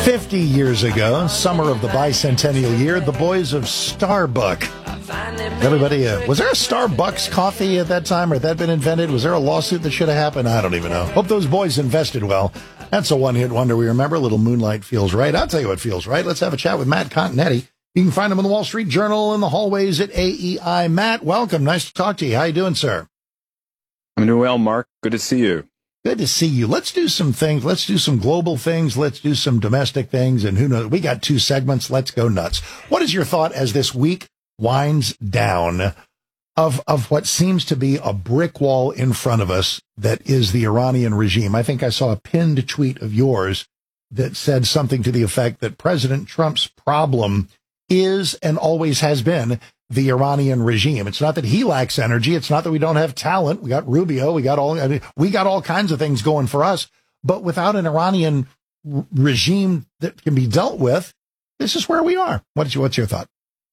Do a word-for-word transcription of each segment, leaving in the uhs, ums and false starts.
fifty years ago, summer of the bicentennial year, the boys of Starbuck. Everybody, uh, was there a Starbucks coffee at that time, or had that been invented? Was there a lawsuit that should have happened? I don't even know. Hope those boys invested well. That's a one-hit wonder we remember. A little Moonlight feels right. I'll tell you what feels right. Let's have a chat with Matt Continetti. You can find him in the Wall Street Journal in the hallways at A E I. Matt, welcome. Nice to talk to you. How you doing, sir? I'm doing well, Mark. Good to see you. Good to see you. Let's do some things. Let's do some global things. Let's do some domestic things. And who knows? We got two segments. Let's go nuts. What is your thought as this week winds down of, of what seems to be a brick wall in front of us that is the Iranian regime? I think I saw a pinned tweet of yours that said something to the effect that President Trump's problem is and always has been the Iranian regime. It's not that he lacks energy. It's not that we don't have talent. We got Rubio. We got all, I mean, we got all kinds of things going for us. But without an Iranian r- regime that can be dealt with, this is where we are. What's your, what's your thought?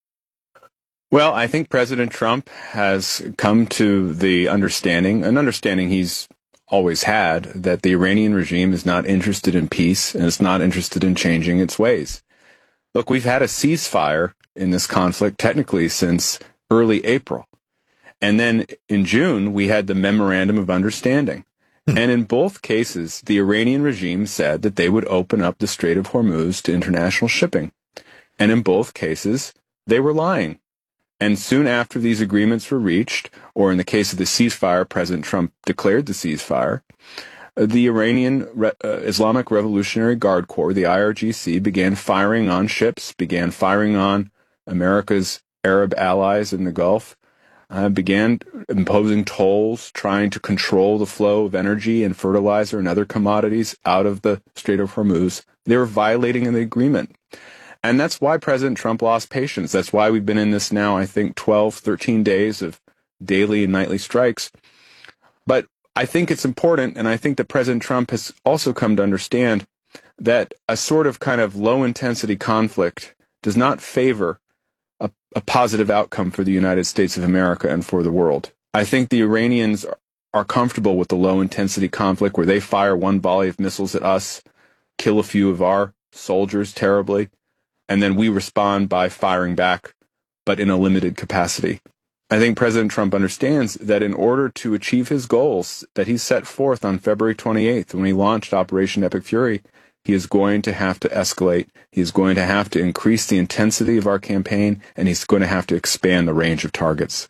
Well, I think President Trump has come to the understanding, an understanding he's always had, that the Iranian regime is not interested in peace and is not interested in changing its ways. Look, we've had a ceasefire in this conflict technically since early April. And then in June, we had the Memorandum of Understanding. Hmm. And in both cases, the Iranian regime said that they would open up the Strait of Hormuz to international shipping. And in both cases, they were lying. And soon after these agreements were reached, or in the case of the ceasefire, President Trump declared the ceasefire, the Iranian Re- uh, Islamic Revolutionary Guard Corps, the I R G C, began firing on ships, began firing on America's Arab allies in the Gulf, uh, began imposing tolls, trying to control the flow of energy and fertilizer and other commodities out of the Strait of Hormuz. They were violating the agreement. And that's why President Trump lost patience. That's why we've been in this now, I think, twelve, thirteen days of daily and nightly strikes. But I think it's important, and I think that President Trump has also come to understand that a sort of kind of low-intensity conflict does not favor a, a positive outcome for the United States of America and for the world. I think the Iranians are, are comfortable with the low-intensity conflict where they fire one volley of missiles at us, kill a few of our soldiers terribly, and then we respond by firing back, but in a limited capacity. I think President Trump understands that in order to achieve his goals that he set forth on February twenty-eighth, when he launched Operation Epic Fury, he is going to have to escalate. He is going to have to increase the intensity of our campaign, and he's going to have to expand the range of targets.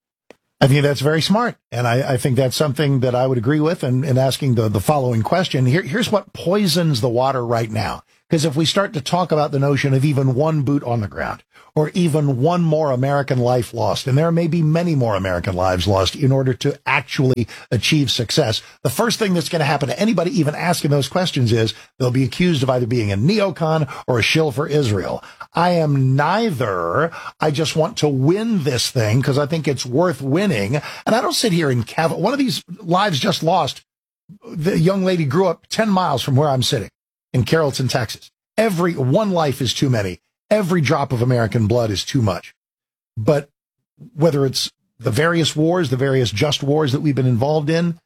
I think that's very smart, and I, I think that's something that I would agree with. And, and asking the, the following question, here, here's what poisons the water right now. Because if we start to talk about the notion of even one boot on the ground, or even one more American life lost, and there may be many more American lives lost in order to actually achieve success, the first thing that's going to happen to anybody even asking those questions is they'll be accused of either being a neocon or a shill for Israel. I am neither. I just want to win this thing because I think it's worth winning. And I don't sit here and cav- one of these lives just lost. The young lady grew up ten miles from where I'm sitting in Carrollton, Texas. Every one life is too many. Every drop of American blood is too much. But whether it's the various wars, the various just wars that we've been involved in,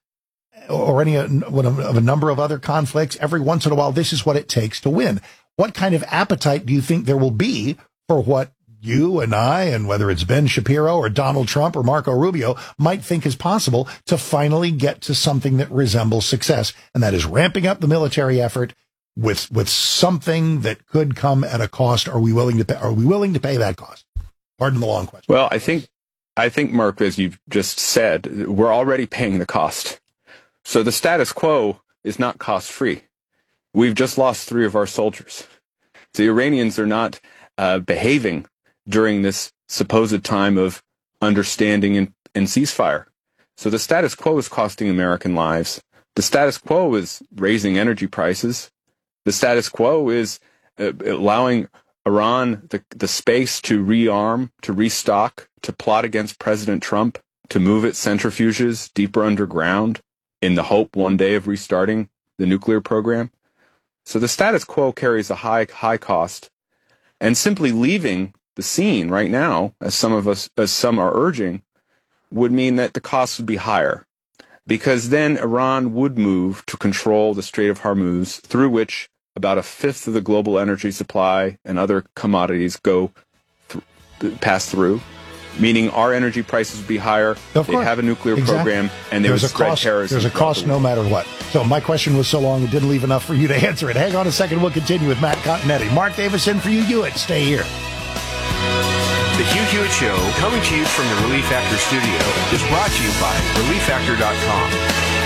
or any of a number of other conflicts, every once in a while, this is what it takes to win. What kind of appetite do you think there will be for what you and I, and whether it's Ben Shapiro or Donald Trump or Marco Rubio, might think is possible to finally get to something that resembles success? And that is ramping up the military effort with with something that could come at a cost. Are we willing to pay, are we willing to pay that cost? Pardon the long question. Well, I think I think Mark, as you've just said, we're already paying the cost. So the status quo is not cost free. We've just lost three of our soldiers. The Iranians are not uh, behaving during this supposed time of understanding and, and ceasefire. So the status quo is costing American lives. The status quo is raising energy prices. The status quo is uh, allowing Iran the, the space to rearm, to restock, to plot against President Trump, to move its centrifuges deeper underground in the hope one day of restarting the nuclear program. So the status quo carries a high, high cost, and simply leaving the scene right now, as some of us, as some are urging, would mean that the cost would be higher, because then Iran would move to control the Strait of Hormuz, through which about a fifth of the global energy supply and other commodities go th- pass through, meaning our energy prices would be higher. Of they course. have a nuclear Exactly. program, and they there's would a spread cost, terrorism. There's a cost no matter what. So my question was so long, it didn't leave enough for you to answer it. Hang on a second. We'll continue with Matt Continetti. Mark Davis in for you, Hewitt. Stay here. The Hugh Hewitt Show, coming to you from the Relief Factor studio, is brought to you by relief factor dot com.